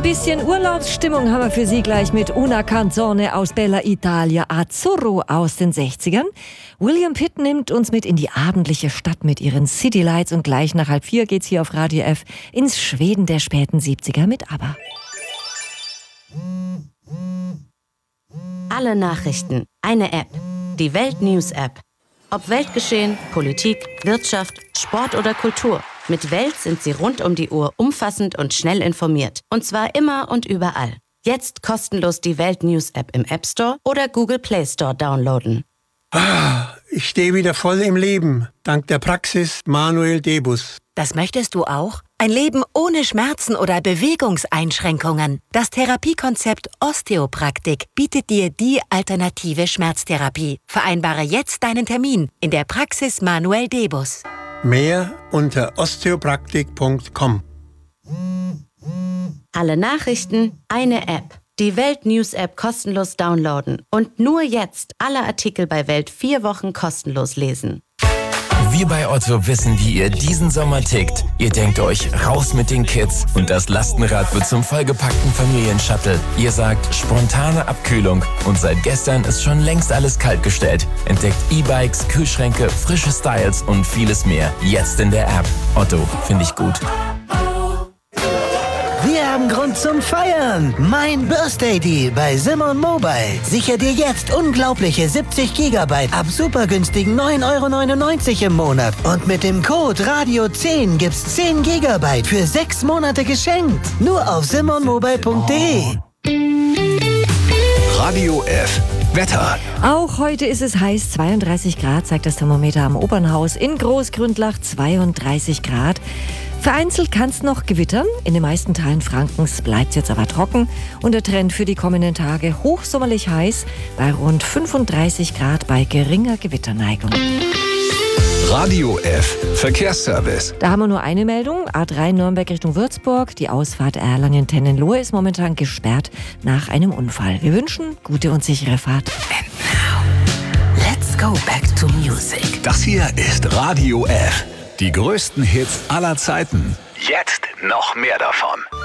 bisschen Urlaubsstimmung haben wir für Sie gleich mit Una Canzone aus Bella Italia, Azzurro aus den 60ern. William Pitt nimmt uns mit in die abendliche Stadt mit ihren City Lights und gleich nach 3:30 geht's hier auf Radio F ins Schweden der späten 70er mit ABBA. Alle Nachrichten, eine App, die Welt News App. Ob Weltgeschehen, Politik, Wirtschaft, Sport oder Kultur. Mit Welt sind Sie rund um die Uhr umfassend und schnell informiert. Und zwar immer und überall. Jetzt kostenlos die Welt News App im App Store oder Google Play Store downloaden. Ich stehe wieder voll im Leben, dank der Praxis Manuel Debus. Das möchtest du auch? Ein Leben ohne Schmerzen oder Bewegungseinschränkungen. Das Therapiekonzept Osteopraktik bietet dir die alternative Schmerztherapie. Vereinbare jetzt deinen Termin in der Praxis Manuel Debus. Mehr unter osteopraktik.com. Alle Nachrichten, eine App. Die Welt News App kostenlos downloaden. Und nur jetzt alle Artikel bei Welt 4 Wochen kostenlos lesen. Wir bei Otto wissen, wie ihr diesen Sommer tickt. Ihr denkt euch, raus mit den Kids und das Lastenrad wird zum vollgepackten Familienshuttle. Ihr sagt, spontane Abkühlung und seit gestern ist schon längst alles kaltgestellt. Entdeckt E-Bikes, Kühlschränke, frische Styles und vieles mehr. Jetzt in der App. Otto, finde ich gut. Wir haben Grund zum Feiern. Mein Birthday Deal bei Simon Mobile. Sicher dir jetzt unglaubliche 70 GB ab super günstigen 9,99 € im Monat. Und mit dem Code Radio10 gibt's 10 GB für 6 Monate geschenkt. Nur auf simonmobile.de. Radio F. Wetter. Auch heute ist es heiß, 32 Grad zeigt das Thermometer am Opernhaus. In Großgründlach 32 Grad. Vereinzelt kann es noch gewittern. In den meisten Teilen Frankens bleibt es jetzt aber trocken. Und der Trend für die kommenden Tage hochsommerlich heiß bei rund 35 Grad bei geringer Gewitterneigung. Radio F. Verkehrsservice. Da haben wir nur eine Meldung. A3 Nürnberg Richtung Würzburg. Die Ausfahrt Erlangen-Tennenlohe ist momentan gesperrt nach einem Unfall. Wir wünschen gute und sichere Fahrt. And now, let's go back to music. Das hier ist Radio F. Die größten Hits aller Zeiten. Jetzt noch mehr davon.